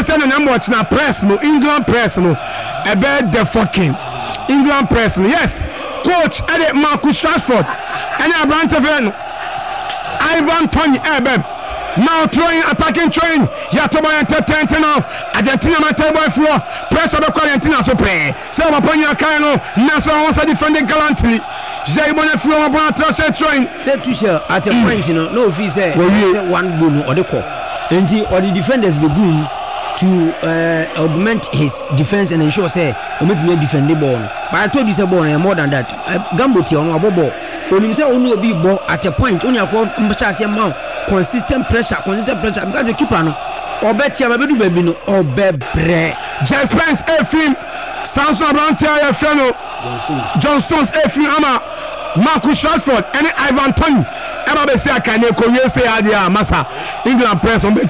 say na watch na press no England press no ebe the fucking England press no yes coach Eddie Marcus Rashford and Abrante Fen Ivan Toney ebe now throwing attacking train Yatoba entertain now Argentina man table floor pressure the Argentina so play say Aponya Kaino Naso wants to defend gallantly Jay Bonifio upon a train said to share at a point no fee say one goal or the call and or the defenders be good to augment his defense and ensure say make me defend the ball but I told you say ball more than that Gambo on our ball when say only be ball at a point only consistent pressure because the keeper no or bet ya be baby no or bebre just Spence Efim Samson Abrantia Feno John Stones Efim ama Marcus Rashford and Ivan Toney eba be say akane ko we say adia masa England press on be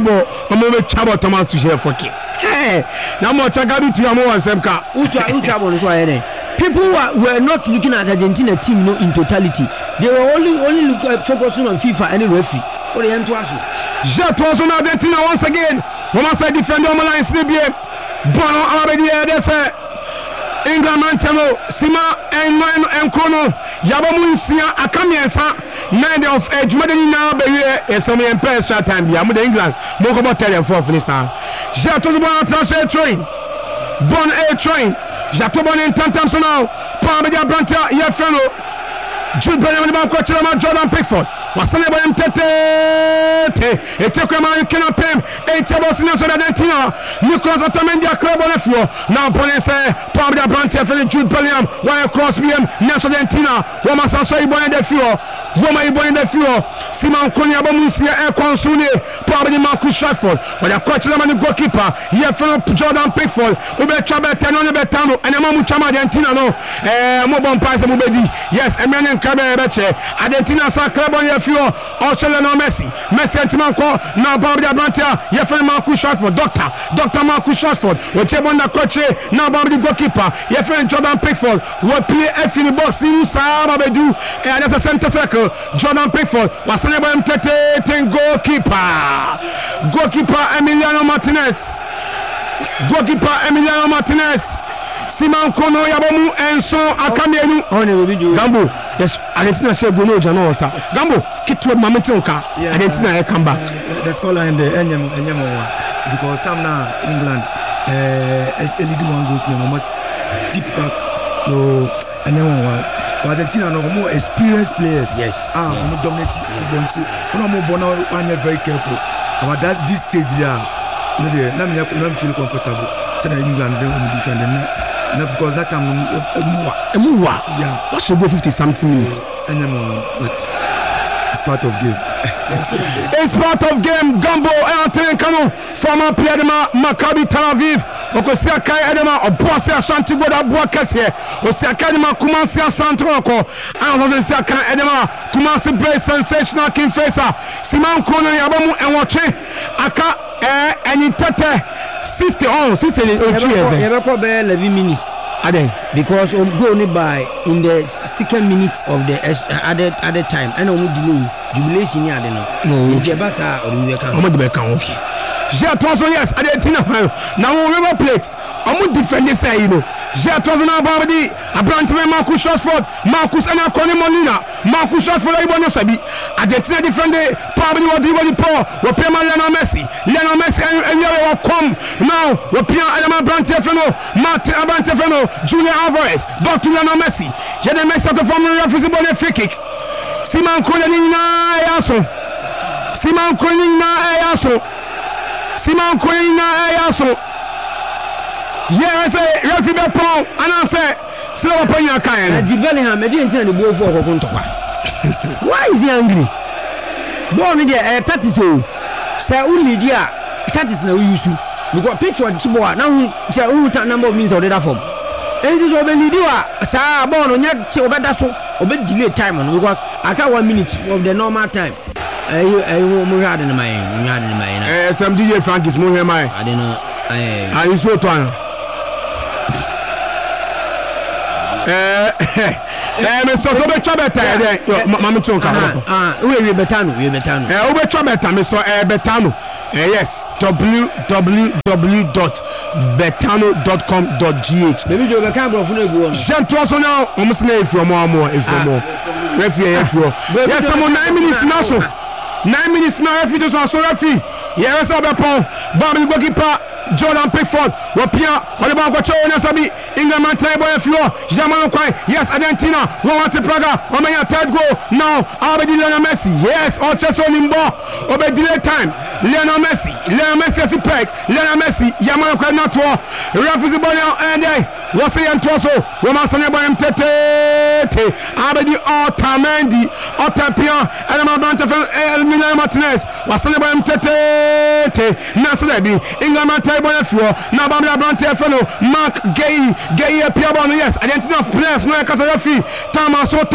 chabo Thomas to share for king na mo chaka bi tu am one semka utu so aye people were not looking at Argentina team no in totality. They were only focusing on FIFA and referee. What the end to us? Jetos on Argentina once again. When I say defend on line snibie. Bono already there say England Mantemo Sima and Kono Yabamu Sia Akamiensa 9 of Jumadeni now be some pressure time be amu England mo ko tell them for finish Jetos on transfer train Bon A train Jatobon in Tantamso now Palmedia Branta Yefeno Jude Bellingham the back Chilama Jordan Pickford wasane ba mtete eteko ma cannot pay etabo sina so Argentina Nicolas Otamendi club on the floor now police Palmedia Branta for Jude Bellingham why cross BM Nelson Argentina Roma Sanso ibon the floor Roma ibon the floor Simon Konya Bamusia e consule Palmedia Marcus Rashford when the coach the goalkeeper Yefeno Jordan Pickford ube chabete no betano and mamu chama Argentina no mo bon pass mo bedi yes emene nkabe beche Argentina sa club on your Australia no Messi antimanko na Bobby Abrantia Yefren Marcus Rashford Dr. Marcus Rashford we chebon da coach na Bobby goalkeeper Yefren Jordan Pickford we play F in the box in Saba bedu and as a center circle Jordan Pickford wasane ba mtete ten goalkeeper Emiliano Martinez Simon Kono Yabomu Enso Akamienu Gambo yes Argentina say go no jano osa Gambo kitwe mametonka Argentina e come back the scoreline the enyem because time now England lead 1 goal to almost deep back no enyem Argentina no more experienced players more dominate no more bono one very careful about that this stage there no dey na me feel comfortable so that England dey defend no, because that time yeah what should go 50 something minutes and then but it's part of game it's part of game Gambo Anthony Kano former player de Maccabi Tel Aviv okosia kai edema oboase Ashanti Goda Boakese osia kai de Kumasi Asantro ko and osia kai edema Kumasi play sensational king facer Simon Kono yabamu enwoche aka any 60 Yebeko be 11 minutes because go only by in the second minute of the added time and delay jubilation ya no Jebasa or we can okay Jetonso yes Argentina now River Plate defend say you know Jetonso na Bobby Abrante Marcus Rashford Marcus and Connie Molina Marcus Rashford ibon sabi Argentina defend Pablo Wadibodi Paul we pay Lionel Messi and we will come now we pay Abrante Feno Martin Abrante Feno Julian Alvarez back to Lionel Messi Jede Messi to form a free kick Simon Kolina yeah, I say referee be pon and I say slow upon your kind. Bellingham me dey ntena the ball for Kokontokwa. Why is he angry? Ball me there 30 so. Say only there 30 na we use because picture Chiboa now say who number of means of that form. And this will be leader say ball no nya che obeda so obe delay time on because I got 1 minute of the normal time. Some DJ Frank is more my I don't know. I so to me so be chobeta there mama tonka we betano we betano me so betano Yes, www.betano.com.gh. Maybe you can go for the Jean Tosso now, almost a from more. Yes, I'm on 9 minutes now. 9 minutes now, referee does not so referee. Yes, I'll be Paul. Bobby goalkeeper. Jordan Pickford, Wapia, Oliver Gocho, Nasabi, England, Table, Floor, Jamal Kwai, yes, Argentina, Rwanda Praga, Omaya, third goal, now, Abedi Lionel Messi, yes, Ocheso Limbo, Obey delay time, Lionel Messi as a peg, Lionel Messi, Yamal Kwai, not to referee ball and day, was saying Toso, Roman Saneba, Tete, Abedi Otamendi, Otapia, Elma Bantafel, Elmina Martinez, was Saneba, Tete, Nasabi, England, now Bambla Brante Fellow, Mark Gay Piabon, yes, Argentina players, no Casafi, Tamaso,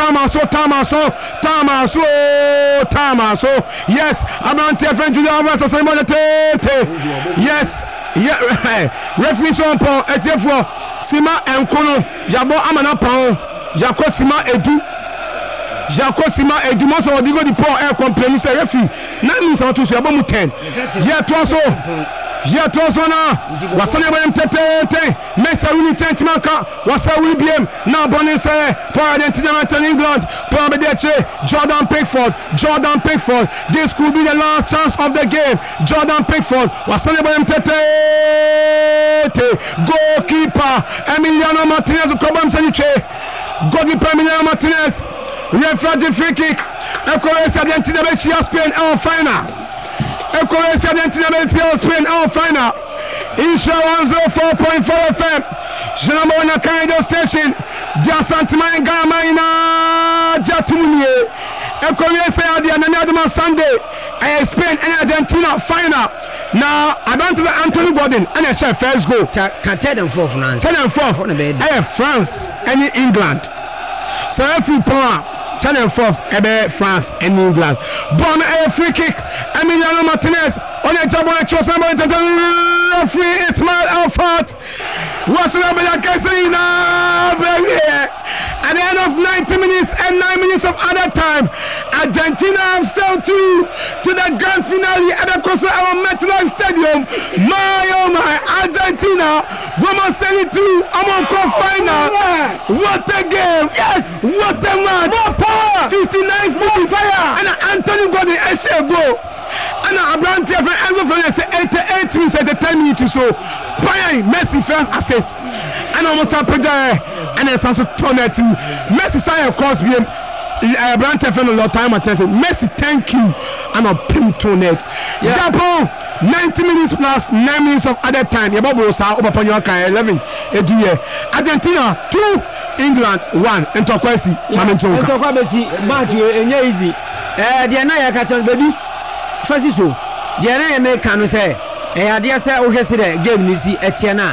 yes, Abrante Fen Julia Rasa Simon Tete, yes, referee son Paul, Etiefo, Sima and Kono, Jabo Amana Paul, Jaco Sima Edu. Jaco Sima Edu, most of the go the poor air complaints, referee, 9 minutes or 2, so about 10. Yeah, Toso. Jia Tosona wasane bem tete Mesa uni tentimaka wasa uni biem na bonese for Argentina and England for Bedeche Jordan Pickford this could be the last chance of the game. Jordan Pickford wasane bem tete goalkeeper Emiliano Martinez ukobam saniche goalkeeper Emiliano Martinez referee free kick Croatia Argentina be Spain final Croatia Argentina Spain final. Isha 104.4 FM. Jenamona Kaido Station. Dia Santiman Gamaina Jatumunie. Croatia Argentina Sunday. Spain and Argentina final. Now I don't know Anthony Gordon and a chef first goal. Can 10 and 4 France. 10 and 4. France and England. So every point. 10 and 4th, France and England. Bon free kick. Emiliano Martinez on a job on a choice. Free Ismail Alfat. What's the number that can say now, baby? At the end of 90 minutes and 9 minutes of other time, Argentina have sailed to the grand finale at the Costa Our MetLife Stadium. My Argentina from a 72 Amonco final. What a game! Yes! What a match! 59th minute and Anthony Gordon a goal. And Abrante Enzo Fernandez 88 minutes at the 10 minutes or so. Bayern Messi first assist. And almost a project and then also turn it to Messi side across BM. Abrante Fernandez a lot of time attention. Messi thank you and a pintonet. Japan 90 minutes plus 9 minutes of other time. Yababo sa upon your 11 Argentina 2 England 1 and Tokwesi Mamento Tokwesi match easy dia na ya katon baby fasi so dia na ya make no say dia say o hwese the game ni si etia na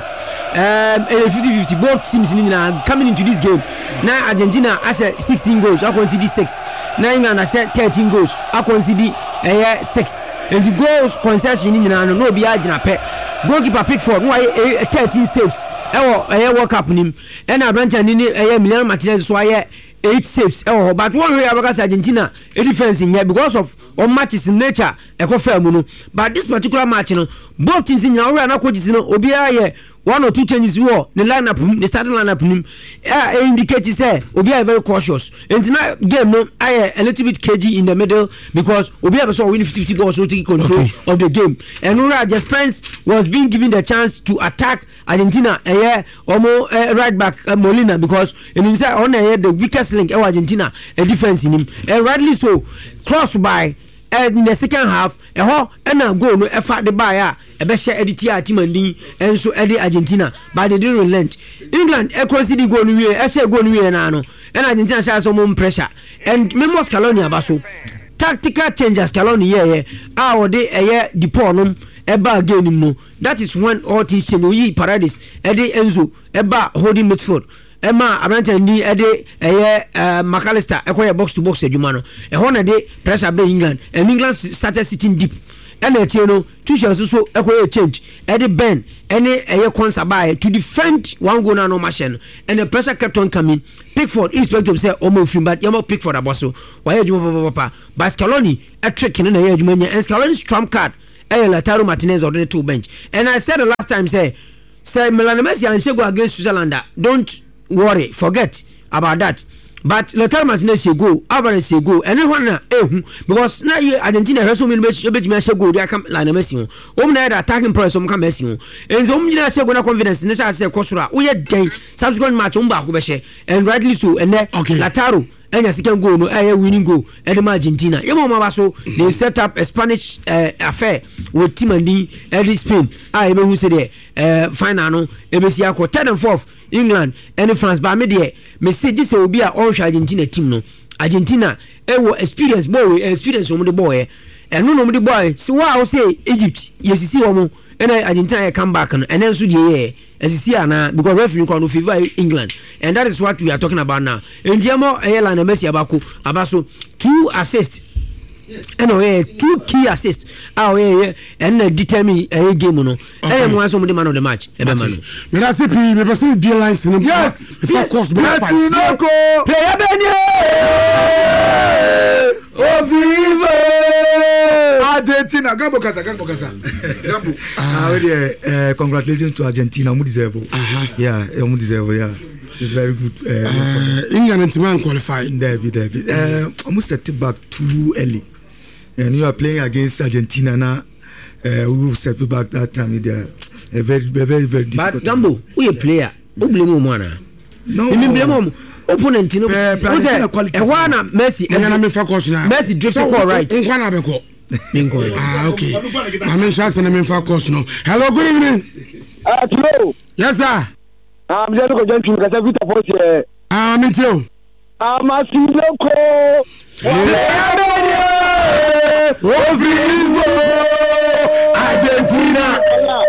50-50 both teams coming into this game. Now Argentina has 16 goals, I consider 6. Now England has 13 goals, I consider 6. And the goals concession in no be agina pet. Goalkeeper Pickford, no 13 saves. World Cup him. And Abrante and Emiliano Martinez so 8 saves. But one way about Argentina, a defense in here because of matches in nature. But this particular match, both teams in here are not coaches. Obia 1 or 2 changes war the lineup the starting lineup indicate say Obi are very cautious and tonight game no I a little bit cagey in the middle because Obi are so winning 50 balls so taking control of the game and Nura Spence was being given the chance to attack Argentina right back Molina because inside on the weakest link Argentina a defense in him and rightly so cross by in the second half and go no effort the buyer a share editor team and so Eddie Argentina but they didn't relent. England consider go no say go no and Argentina share some pressure and Memos Scaloni abaso tactical changes Scaloni they the pornum eba game no that is when all things change Paradis Eddie Enzo eba holding midfield Emma Abrante ni ede McAllister ekoye box to box edwuma no na de pressure be England and England started sitting deep and etie no two chances so ekoye change ede Ben any consabai to defend one goal na no machine and the pressure kept on coming. Pickford inspector say omo film but yamo Pickford aboso why edwuma papa but Scaloni a trick na edwuma and Scaloni's trump card Lautaro Martinez or the 2 bench. And I said the last time, say Lionel Messi and go against Switzerland. Don't worry, forget about that. But Lautaro Martinez say go, Alvarez say go, and everyone because now Argentina has so many matches go. They come Lionel Messi. That attacking press come Messi. And so many say go confidence. And I say Kosura. We had day subsequent match and rightly so. And then Lautaro. And as can go, no, winning goal at Argentina. They set up a Spanish affair with Team and Eddie Spain. I even say there, final, Ebesiako, 3rd and 4th, England, and France. But me say this will be a Orange Argentina team. No, Argentina, experience boy, experience from the boy, and no, the boy. So I will say Egypt, yes, you see, and Argentina come back and then so the as you see now because referee can favor England, and that is what we are talking about now. And Diamo Lionel Messi Abaso 2 assists. Yes. And 2 key assists. And determine a game no. And one some the man of the match. Me that's it. Me see the lines. Yes. Of course. Messi no go. Player Benye. Oh viva Argentina. Gambo Kasa. Congratulations to Argentina. You deserve. Yeah, you deserve. Yeah. It's very good. England and Timan qualified. David. Almost set it back too early. And you are playing against Argentina now. We will set it back that time. Very difficult. But Gambo, we a player. Who blame Omana? No. You blame him. Opponent, you know. Messi. Messi drifts the call right. Okay. I mean, chance and I mean for course no. Hello, good evening. Hello. Yes, sir. I'm just going to get a bit of voice. I'm in too. I'm a loco. Argentina.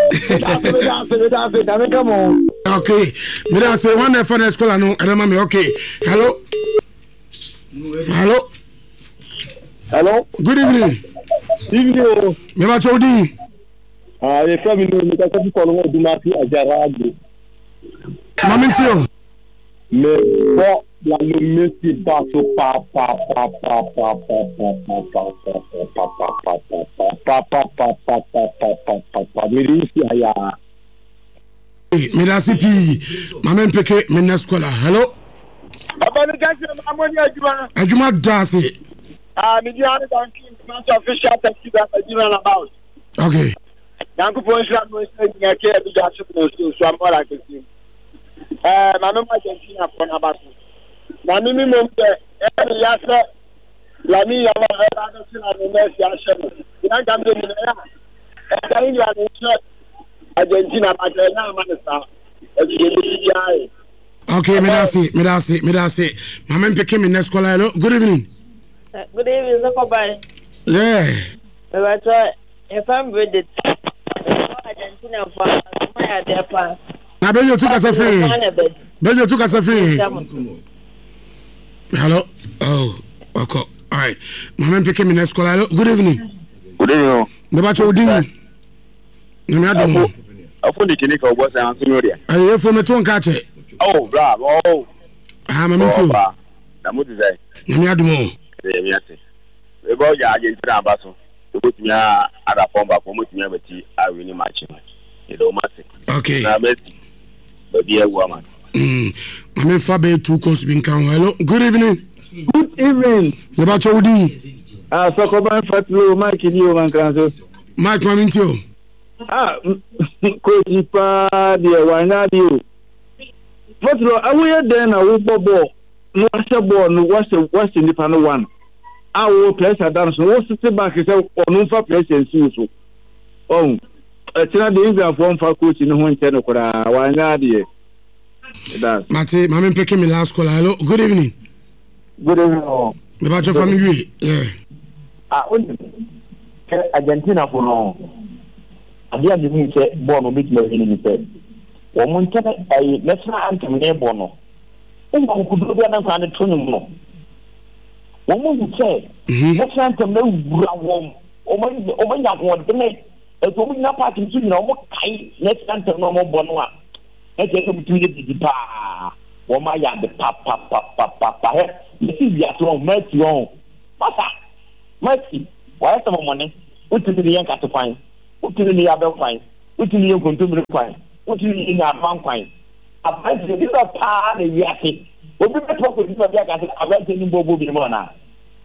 Okay. Me da say one for the school no. And okay. Hello. Hello. Good evening. Evening. Me ba chodi. You from me no ka ko ko no do ma fi ajara. Mamentio. Me bo la no Messi ba so pa. Me da CP. Mamen peke me na school. Hello. Abani gaji amoni ajuma. Ajuma dance. Me di ane banking official taxi that Nigeria about. Okay. Yanku Ponsha no say nyake bi ja so amora kesi. Mama Argentina for Nabato. Na mimi mo mbe ya se la mi ya ma ha na sina no Messi a shemo. Ina gambe ni na. England is Argentina but na manisa. Okay, me da say. Mama peke me next call. Hello. Good evening. Good evening, Zakobai. Yeah. But if I'm with it, Argentina for my other pass. Na bejo tu kasa free. Hello. Oh, okay. All right. Mama peke me next call. Hello. Good evening. Good evening. Me ba chodi. Me ado. Afo di kini ka obo say anso no dia. Aye for me to nka che. Oh, bravo. Oh. Mama too. Na mo dizai. Me ado mo. Me ate. We go ja Argentina abaso. We go tumia ada pomba ko mo tumia beti a wini match. E do match. Okay. Na Messi. Baby ewa man. Mama fa be two course bin kan. Hello. Good evening. Good evening. Me ba chodi. Sokoban Fatlo Mike ni o man kan so. Mike Mamintio. Coach pa dia wana dio. Fatlo awuye den na wo bobo. No wase ball no wase nipa no one. Awo pressure down so wo sit back say onu fa pressure nsi so. Oh. Tina de England form fa coach ni ho nche no kura wana dio. That. Mate, mama peke me last call. Hello. Good evening. Good evening. Me ba cho family. Yeah. Argentina for no. Adia de mi se bono bit me ni se. Wo mun tana ai national anthem ne bono. O ko do bia na fa ne tonu no. Wo mun se national anthem ne wura wo. O man ya ko de ne. E to mun na party tu na mo kai national anthem no mo bono a. E je ko tu ne di pa. Wo ma ya de pa. This ya to Messi on. Pasa. Messi. Why some money? What to the young cat to find? utumi ni abe kwan utumi ye kontomire kwan utumi ni aban kwan abante bi ba pa na wiase obi be to ko bi ba ga se abante ni bobo bi mo na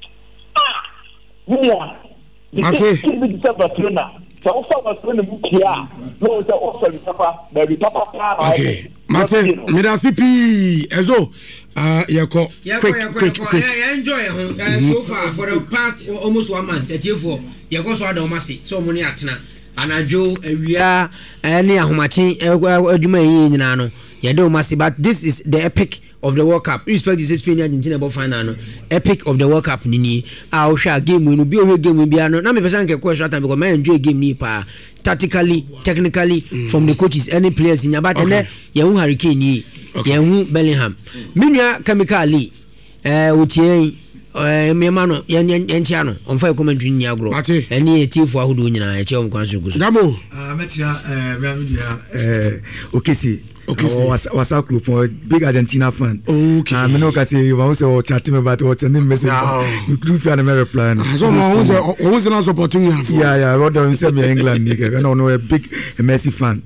yeah Mate bi di sa Barcelona so fa Barcelona bu kia no so o so papa na bi papa pa okay Mate me da CP ezo yako quick enjoy so far for the past almost 1 month atiefo yako so ada o mase so mo ni atena anajo awia ani ahomachi adwuma yi nyina no yade o mase but this is the epic of the World Cup. Respect this Spain Argentina about final no. Epic of the World Cup nini. I share game we no be o game we be no. Na me person ke question time because me enjoy game ni pa. Tactically, technically from the coaches any players in about and ye hu Hurricane ni. Ye hu Bellingham. Minua chemically otie me ma no ye ntia no. On fa commentary ni agro. Eni etifo ahodo nyina ye che om kwanso guso. Damo. Metia me media okesi. Okay, WhatsApp group for big Argentina fan. Okay. I know can say you want to chat me about what's the name message. We group fan me reply. So no who's not supporting you? Yeah, what do you say me England nigga. I know a big Messi fan.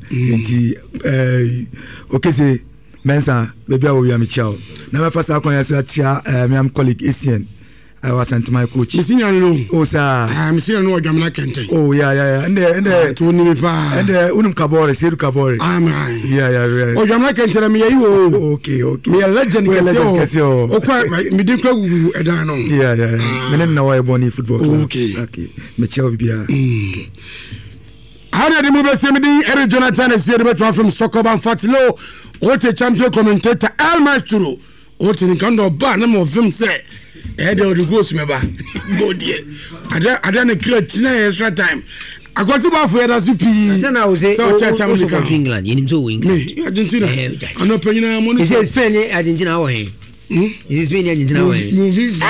Okay, say Mensa baby I will be a Michel. Now my first account is me am colleague Asian. I was sent to my coach. Oh, sir. I'm seeing no Jamaica Kente. Oh, yeah. And to Nipa. And Unum Cabore, Sedu Cabore. Yeah. Oh, Jamaica Kente, me you. Okay. Me a legend, Casio. Okay, me didn't go Edano. Yeah. Me didn't know I born in football. Okay. Michel Bia. How did the movie say me? Eric Jonathan is here from Sokoban Fatilo. What a champion commentator, El Maestro. What in Kando Bar, number of film say. Head of the ghost member. Go dear. I don't create extra time. I got to buy for the CP. Then I will say, also from England. You need to England. Argentina. I'm not paying money. He says, Spain, Argentina. Is it Spain, Argentina?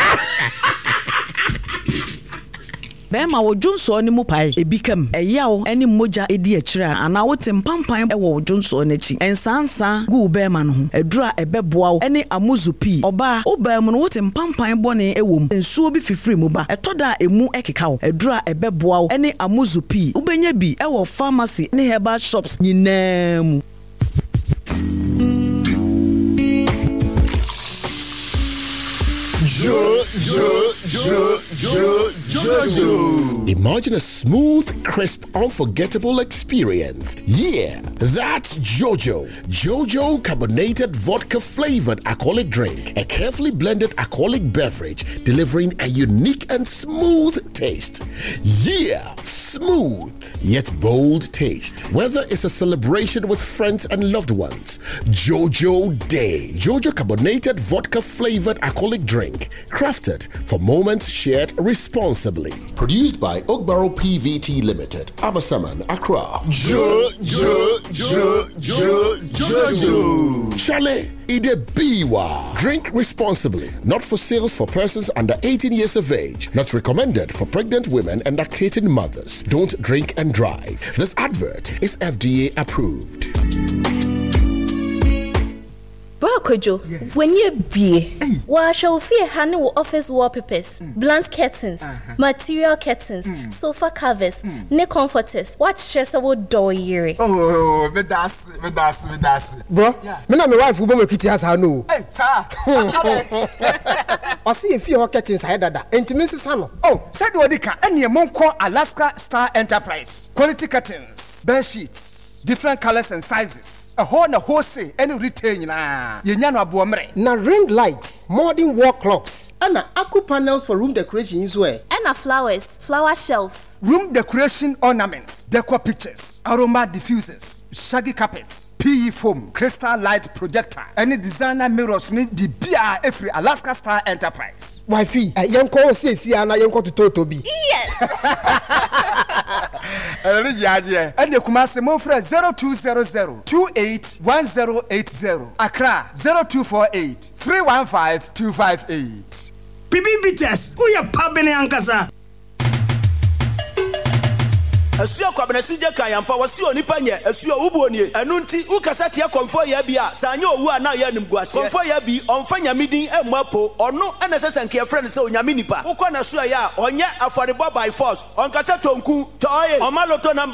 Bema wo Johnson ni mu pai ebikam eyawo eni moja edi akira ana wote mpampan e wo Johnson n'achi ensansa gu bema no ho edura ebeboawo eni amuzupi oba obam no wote mpampan bone ewom ensuo bi fifiri mu ba etoda emu ekekawo edura ebeboawo eni amuzupi ubenya bi e wo pharmacy ne herbal shops nyinam. Jojo. Imagine a smooth, crisp, unforgettable experience. Yeah, that's Jojo. Jojo carbonated vodka flavored alcoholic drink. A carefully blended alcoholic beverage delivering a unique and smooth taste. Yeah, smooth yet bold taste. Whether it's a celebration with friends and loved ones, Jojo Day. Jojo carbonated vodka flavored alcoholic drink. Crafted for moments shared responsibly. Produced by Ogbaro PVT Limited, Abasaman, Accra. Jojo. Chalet Ide Biwa. Drink responsibly. Not for sales for persons under 18 years of age. Not recommended for pregnant women and lactating mothers. Don't drink and drive. This advert is FDA approved. Kojo, when you be, wash your fear honey office wallpapers, blunt curtains, material curtains, sofa covers, neck comforters, what stress about door year. Oh, but that's. Bro, me and my wife will be kitty as I know. Hey, sir. I see if your curtains I had that. Intimacy salon. Oh, said Wadika, and your mom call Alaska Star Enterprise. Quality curtains, bed sheets, different colors and sizes. A whole say any retain na yenyano abuomre na ring lights, modern wall clocks, and aqua panels for room decoration is where and flowers, flower shelves, room decoration ornaments, decor pictures, aroma diffusers, shaggy carpets, PE foam, crystal light projector, any designer mirrors need be bia every Alaska Star Enterprise. Wifey, yanko say ana yanko to Totobi. Yes. And the Kumasi Mofre 0200-281080. Accra 0248 315 258. Bibi Bites, who ya pabene ankasa? Asuo kwabenesi je kan yampa wasi onipa nye asuo ubuonie enunti ukasate ya komfo ya bia sanya owu ana ya nimguase komfo ya bi onfanya midin emapo ono enesesenke ya friend se onyame nipa ukọ na so ya onye afọrebo by force onkasa tonku toye omaloto number